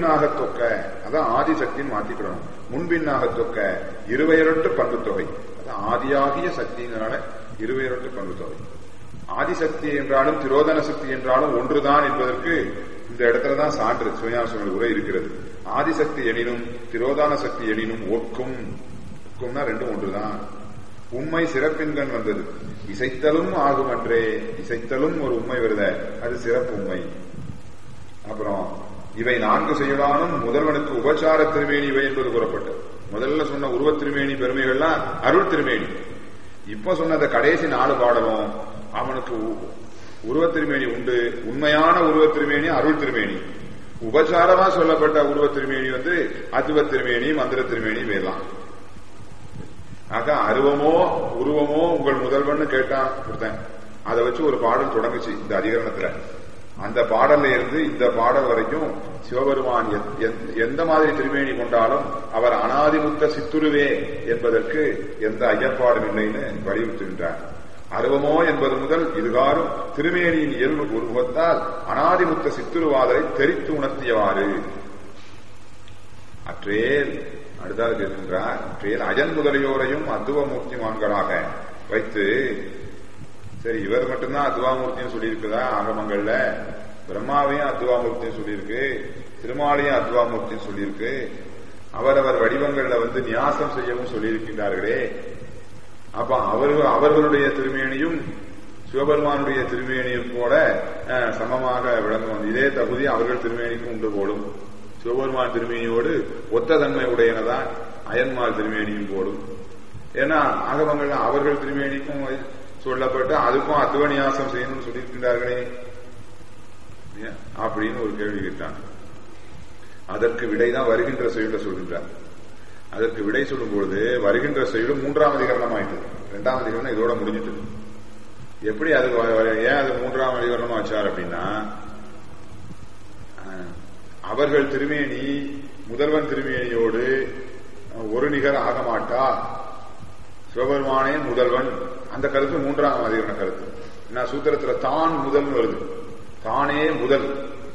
முன்பின்னாக தொக்க, அதான் ஆதிசக்தின்னு மாத்திக்கணும். முன்பின்னாக தொக்க இருவையரொட்டு பண்பு தொகை, அதான் ஆதியாகிய சக்தியினால இருவையரொட்டு பண்பு தொகை. ஆதிசக்தி என்றாலும் திரோதன சக்தி என்றாலும் ஒன்றுதான் என்பதற்கு இந்த இடத்துலதான் சான்று சிவஞான சுவாமிகள் உரை இருக்கிறது. ஆதிசக்தி எனினும் திரோதான சக்தி எனினும் ஒக்கும், ஒக்கும்னா ரெண்டும் ஒன்றுதான். உண்மை சிறப்பின்கண் வந்தது. இசைத்தலும் ஆகும் அன்றே, இசைத்தலும் ஒரு உண்மை வருத, அது சிறப்பு உண்மை. அப்புறம் இவை 4 செயலானும் முதல்வனுக்கு உபசார திருமேனி இவை என்பது கூறப்பட்டது. முதல்ல சொன்ன உருவத் திருமேனி பெருமைகள்லாம் அருள் திருமேனி. இப்ப சொன்னத கடைசி 4 பாடலும் அவனுக்கு உருவத் திருமேனி உண்டு. உண்மையான உருவத் திருமேனி அருள் திருமேனி. உபசாரமா சொல்லப்பட்ட உருவத் திருமேனி அத்துவ திருமேனி, மந்திர திருமேனி வேலாம். ஆக அருவமோ உருவமோ உங்கள் முதல்வன்னு கேட்டான் கொடுத்தேன். அதை வச்சு ஒரு பாடல் தொடங்குச்சு இந்த அதிகரணத்துல. அந்த பாடல்ல இருந்து இந்த பாடல் வரைக்கும் சிவபெருமான் எந்த மாதிரி திருமேனி கொண்டாலும் அவர் அனாதிமுத்த சித்துருவே என்பதற்கு எந்த ஐயப்பாடும் இல்லைன்னு வலியுறுத்துகின்றார். அருவமோ என்பது முதல் இதுகாரும் திருமேனியின் இயல்பு உருவத்தால் அனாதிமுத்த சித்துருவாதரை தெரித்து உணர்த்தியவாறு அற்றேல் அடுத்தாவது கேட்கின்றார். அற்றேல் அஜன் முதலியோரையும் அத்துவமூர்த்திமான்களாக வைத்து, சரி இவர் மட்டும்தான் அத்துவாமூர்த்தின்னு சொல்லியிருக்குதா ஆகமங்கள்ல? பிரம்மாவையும் அத்துவாமூர்த்தின்னு சொல்லியிருக்கு, திருமாலையும் அத்துவாமூர்த்தின்னு சொல்லியிருக்கு, அவரவர் வடிவங்கள்ல நியாசம் செய்யவும் சொல்லியிருக்கின்றார்களே. அப்ப அவர்களுடைய திருமேனியும் சிவபெருமானுடைய திருமேனியும் கூட சமமாக விளங்கும். இதே தகுதி அவர்கள் திருமேனிக்கும் உண்டு போடும். சிவபெருமான் திருமேனியோடு ஒத்த தன்மை உடையனதான் அயன்மாள் திருமேனியும் போடும். ஏன்னா ஆகமங்கள்ல அவர்கள் திருமேனிக்கும் சொல்லப்பட்டு அதுக்கும் அத்துவநியாசம் செய்யணும்னு சொல்லியிருக்கின்றார்களே அப்படின்னு ஒரு கேள்வி கேட்டான். அதற்கு விடைதான் வருகின்ற செயல சொல்கின்றார். அதற்கு விடை சொல்லும் பொழுது வருகின்ற செயலும் 3ஆம் அதிகரணம் ஆயிட்டு, 2ஆம் அதிகரணம் இதோட முடிஞ்சிட்டு. எப்படி அது ஏன் அது 3ஆம் அதிகரணமா வச்சார் அப்படின்னா, அவர்கள் திருமேனி முதல்வன் திருமேனியோடு ஒரு நிகர் ஆக மாட்டா, சிவபெருமானே முதல்வன், அந்த கருத்து 3ஆம் அதிகரண கருத்து. நான் சூத்திரத்துல தான் முதல் வருது, தானே முதல்.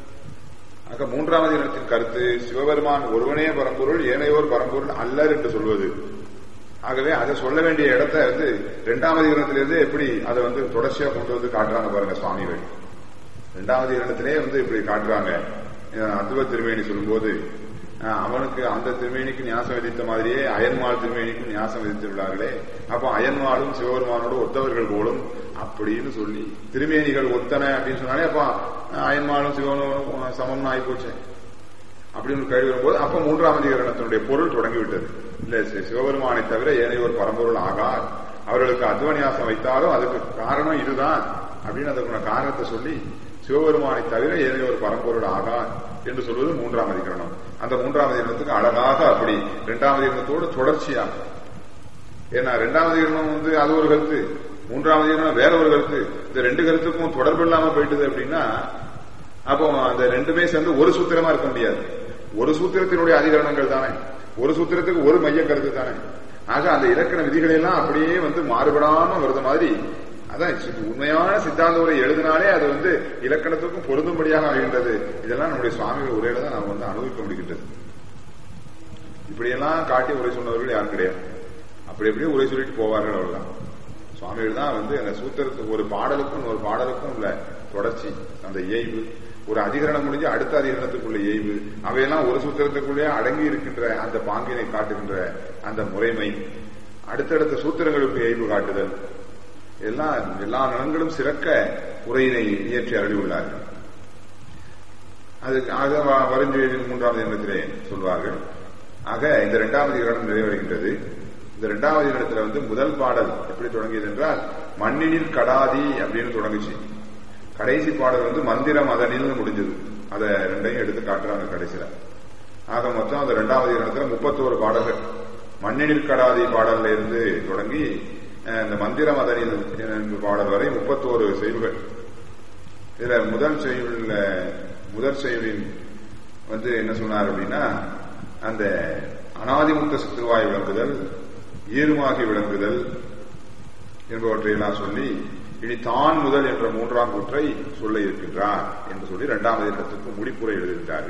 3ஆம் அதிகரணத்தின் கருத்து சிவபெருமான் ஒருவனே பரம்பொருள், ஏனையோர் பரம்பொருள் அல்லர் என்று சொல்வது. ஆகவே அதை சொல்ல வேண்டிய இடத்தை 2ஆம் அதிகரணத்திலிருந்து எப்படி அதை தொடர்ச்சியா கொண்டு காட்டுறாங்க பாருங்க சுவாமிகள். 2ஆம் அதிகரணத்திலே இப்படி காட்டுறாங்க. அத்துவ திருமேனி சொல்லும் போது அவனுக்கு அந்த திருமேனிக்கு நியாசம் விதித்த மாதிரியே அயன்மாள் திருமேனிக்கும் நியாசம் விதித்துள்ளார்களே. அப்போ அயன்மாளும் சிவபெருமானோடு ஒத்தவர்கள் போலும் அப்படின்னு சொல்லி திருமேனிகள் ஒத்தனை அப்படின்னு சொன்னாலே அப்ப அயன்மாளும் சிவனும் சமம்னு ஆகி போச்சு அப்படின்னு கேள்வி வரும்போது அப்ப 3ஆம் அதிகரணத்தினுடைய பொருள் தொடங்கிவிட்டது. இல்ல சிவபெருமானை தவிர ஏனையோர் பரம்பொருள் ஆகார், அவர்களுக்கு அத்வநியாசம் வைத்தாலும் அதுக்கு காரணம் இதுதான் அப்படின்னு அதுக்கான காரணத்தை சொல்லி சிவபெருமானை தவிர ஏனையோர் பரம்பொருள் ஆகார் என்று சொல்வது 3ஆம் அதிகரணம். அந்த 3ஆம் அதிகரணத்துக்கு அழகாக அப்படி 2ஆம் அதிகரணத்தோடு தொடர்ச்சியாக. ஏன்னா 2ஆம் அதிகரணம் அது ஒரு கருத்து, 3ஆம் அதிகரணம் வேற ஒரு கருத்து. இந்த 2 கருத்துக்கும் தொடர்பு இல்லாம போயிட்டது அப்படின்னா அப்போ அந்த 2மே சேர்ந்து ஒரு சூத்திரமா இருக்க முடியாது. ஒரு சூத்திரத்தினுடைய அதிகரணங்கள் தானே, ஒரு சூத்திரத்துக்கு ஒரு மைய கருத்து தானே. ஆக அந்த இலக்கண விதிகளை எல்லாம் அப்படியே மாறுபடாம வருது மாதிரி. அதான் உண்மையான சித்தாந்த உரை எழுதினாலே அது இலக்கணத்துக்கும் பொருந்தும்படியாக ஆகின்றது. இதெல்லாம் நம்முடைய சுவாமிகள் உரையில தான் நாம் அனுபவிக்க முடிகின்றது. இப்படியெல்லாம் காட்டி உரை சொன்னவர்கள் யாரும் கிடையாது. அப்படி எப்படியே உரை சொல்லிட்டு போவார்கள் அவ்வளவுதான். சுவாமிகள் தான் அந்த சூத்திரத்துக்கு ஒரு பாடலுக்கும் ஒரு பாடலுக்கும் உள்ள தொடர்ச்சி, அந்த இயைவு, ஒரு அதிகரணம் முடிஞ்சு அடுத்த அதிகரணத்துக்குள்ள இயைவு, அவையெல்லாம் ஒரு சூத்திரத்துக்குள்ளே அடங்கி இருக்கின்ற அந்த பாங்கினை காட்டுகின்ற அந்த முறைமை, அடுத்தடுத்த சூத்திரங்களுக்கு இயைவு காட்டுதல், எல்லா நலன்களும் சிறக்க உரையினை இயற்றி அருளியுள்ளார்கள். அது ஆக வருஞ்செய்தியில் 3ஆம் அதிகரணத்திலே சொல்வார்கள். ஆக இந்த 2ஆம் அதிகரணம் நிறைவடைகின்றது. இந்த 2ஆம் அதிகரணத்துல முதல் பாடல் எப்படி தொடங்கியது என்றால் மண்ணினில் கடாதி அப்படின்னு தொடங்குச்சு. கடைசி பாடல் மந்திரம் அதனில் முடிஞ்சது. அதை 2ஐயும் எடுத்து காட்டுறாங்க கடைசியில. ஆக மொத்தம் அந்த 2ஆம் அதிகரணத்துல 31 பாடல்கள். மண்ணினில் கடாதி பாடல்ல இருந்து தொடங்கி இந்த மந்திரம் அதனில் பாடல் வரை 31 செய்யுள்கள். இதுல முதல் செய்யுளின் என்ன சொன்னார் அப்படின்னா, அந்த அனாதிமுத்த சித்துருவாய் விளங்குதல், ஈருமாகி விளங்குதல் என்பவற்றையெல்லாம் சொல்லி இனி தான் முதல் என்ற 3ஆம் கூற்றை சொல்ல இருக்கின்றார் என்று சொல்லி 2ஆம் அதிகரணத்துக்கு முடிப்புரை எழுதுகின்றார்கள்.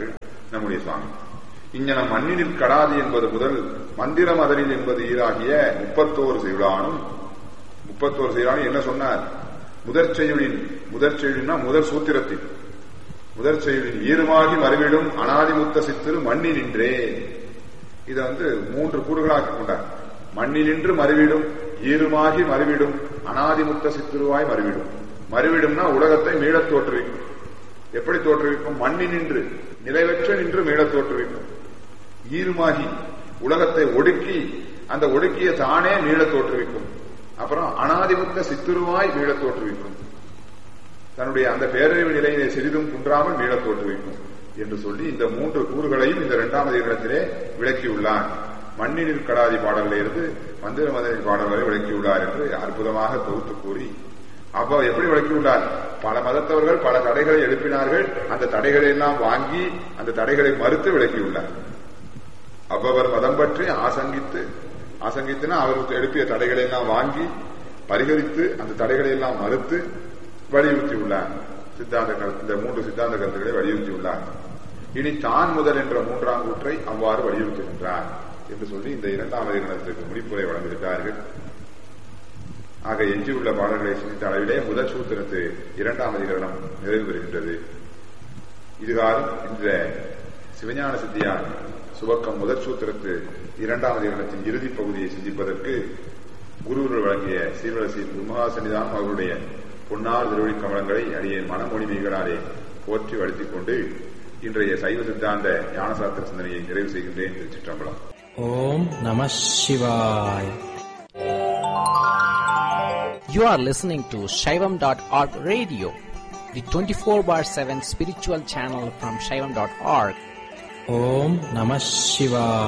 நம்முடைய சுவாமி. இங்ஙனம் மண்ணினில் கடாது என்பது முதல் மந்திரம் அதனில் என்பது ஈராகிய 31 செய்யுளானும் 31 செய்யுளானும் என்ன சொன்னார்? முதற் செய்யுளின்னா முதல் சூத்திரத்தில் முதற் செய்யுளின் ஈருமாகி மறுவிடும் அனாதிமுத்த சித்திரு மண்ணி நின்றே. இதை 3 கூறுகளாக்கி கொண்டார். மண்ணினின்று மறுவிடும், ஈருமாகி மறுவிடும், அனாதிமுத்த சித்திருவாய் மறுவிடும். மறுவிடும்னா உலகத்தை மீளத் தோற்றுவிக்கும். எப்படி தோற்றுவிக்கும்? மண்ணினின்று நிலைவற்ற நின்று மீளத் தோற்றுவிக்கும். ஈருமாகி உலகத்தை ஒடுக்கி அந்த ஒடுக்கிய தானே மீளத் தோற்றுவிக்கும். அப்புறம் அனாதிமுத்த சித்திருவாய் மீளத் தோற்றுவிக்கும். தன்னுடைய அந்த பேரறிவு நிலையிலே சிறிதும் குன்றாமல் மீளத் தோற்றுவிக்கும் என்று சொல்லி இந்த 3 கூறுகளையும் இந்த 2வது இடத்திலே விளக்கியுள்ளார். மண்ணினில் கடாதி பாடலிலிருந்து மந்திர மதனின் பாடல் வரை விளக்கியுள்ளார் என்று அற்புதமாக தொகுத்து கூறி, அப்ப எப்படி விளக்கியுள்ளார்? பல மதத்தவர்கள் பல தடைகளை எழுப்பினார்கள். அந்த தடைகளை எல்லாம் வாங்கி அந்த தடைகளை மறுத்து விளக்கியுள்ளார். அவ்வவர் மதம் பற்றி ஆசங்கித்துனா அவருக்கு எழுப்பிய தடைகளை எல்லாம் வாங்கி பரிகரித்து அந்த தடைகளை எல்லாம் மறுத்து வலியுறுத்தியுள்ளார். சித்தாந்த இந்த 3 சித்தாந்த கருத்துக்களை வலியுறுத்தியுள்ளார். இனி தான் முதல் என்ற 3ஆம் கூற்றை அவ்வாறு வலியுறுத்துகின்றார் என்று சொல்லி இந்த 2வது அதிகரணத்திற்கு முடிப்புரை வழங்குகிறார்கள். ஆக எஞ்சியுள்ள பாடல்களை சிந்தித்த அளவிலே முதல் சூத்திரத்து 2ஆம் அதிகரணம் நிறைவு பெறுகின்றது. இதுகாலம் இந்த சிவஞான சித்தியார் சுபக்கம் முதல் சூத்திரத்து 2ஆம் அதிகரணத்தின் இறுதிப் பகுதியை சிந்திப்பதற்கு குருவர்கள் வழங்கிய சீர்வரசி குருமகா சன்னிதானம் அவருடைய பொன்னார் திருவடி கமலங்களை அடியேன் மனமொழிமைகளாலே போற்றி வளர்த்திக் கொண்டு இன்றைய சைவ சித்தாந்த ஞானசாஸ்திர சிந்தனையை நிறைவு செய்கின்றேன். திருச்சிற்றம்பலம். ஓம் நம சிவாய். You are listening to Shaivam.org radio, the 24/7 spiritual channel from Shaivam.org. Om Namah Shivaya.